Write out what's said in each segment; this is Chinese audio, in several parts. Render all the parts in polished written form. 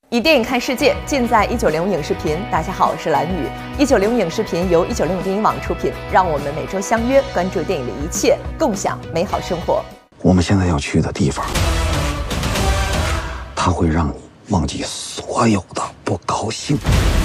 以电影看世界，尽在190影视频。大家好，我是蓝宇。190影视频由190电影网出品，让我们每周相约，关注电影的一切，共享美好生活。 我们现在要去的地方，它会让你忘记所有的不高兴。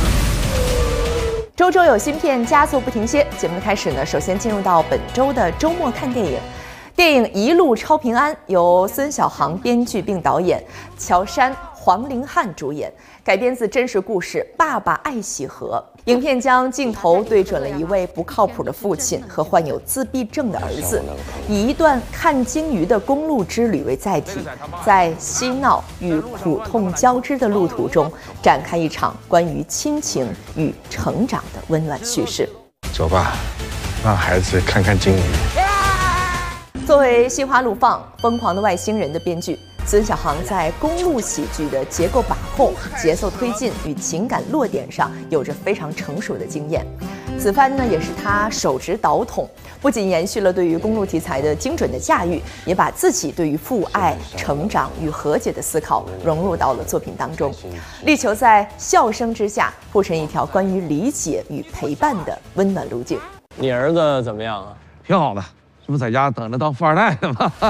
周周有新片，佳作不停歇。节目的开始呢，首先进入到本周的周末看电影。电影《一路超平安》由孙晓航编剧并导演，乔杉、黄凌汉主演，改编自真实故事《爸爸爱喜河》。影片将镜头对准了一位不靠谱的父亲和患有自闭症的儿子，以一段看鲸鱼的公路之旅为载体，在嬉闹与苦痛交织的路途中，展开一场关于亲情与成长的温暖叙事。 走吧，让孩子看看鲸鱼。 作为心花怒放、疯狂的外星人的编剧，孙晓航在公路喜剧的结构把控、节奏推进与情感落点上有着非常成熟的经验。此番呢，也是他手执导筒，不仅延续了对于公路题材的精准的驾驭，也把自己对于父爱、成长与和解的思考融入到了作品当中，力求在笑声之下铺成一条关于理解与陪伴的温暖路径。 你儿子怎么样啊？ 挺好的。这不在家等着当富二代呢吗？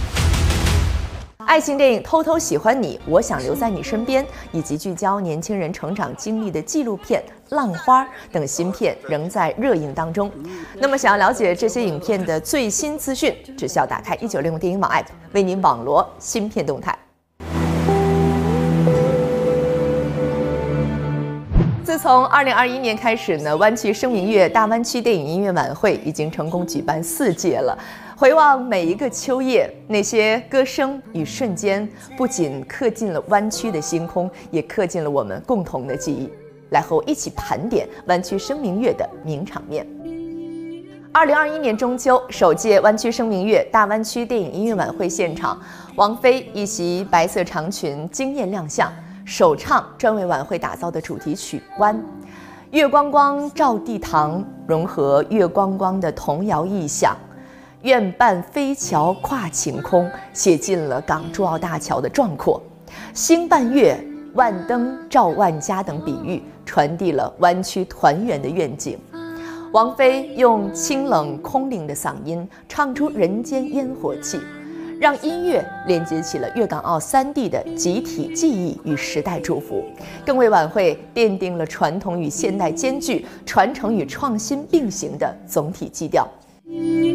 爱情电影《偷偷喜欢你》，我想留在你身边，以及聚焦年轻人成长经历的纪录片《浪花》等新片仍在热映当中。那么，想要了解这些影片的最新资讯，只需要打开190电影网 App， 为您网罗新片动态。自从2021年开始呢，湾区声明月大湾区电影音乐晚会已经成功举办4届了。回望每一个秋夜，那些歌声与瞬间，不仅刻进了湾区的星空，也刻进了我们共同的记忆。来和我一起盘点湾区声明月的名场面。2021年中秋，首届湾区声明月大湾区电影音乐晚会现场，王菲一袭白色长裙惊艳亮相。首唱专为晚会打造的主题曲《湾》，月光光照地堂，融合月光光的童谣意象，愿伴飞桥跨晴空，写尽了港珠澳大桥的壮阔。星伴月，万灯照万家等比喻，传递了湾区团圆的愿景。王菲用清冷空灵的嗓音唱出人间烟火气，让音乐连接起了粤港澳3地的集体记忆与时代祝福，更为晚会奠定了传统与现代兼具、传承与创新并行的总体基调。